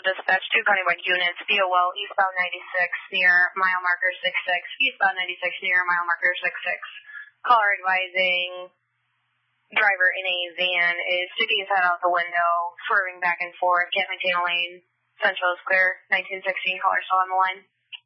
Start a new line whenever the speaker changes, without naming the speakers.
dispatch, 2 countywide units, BOL, eastbound 96 near mile marker 66, eastbound 96 near mile marker 66. Caller advising driver in a van is sticking his head out the window, swerving back and forth, can't maintain a lane. Central is clear, 1916, caller still on the line.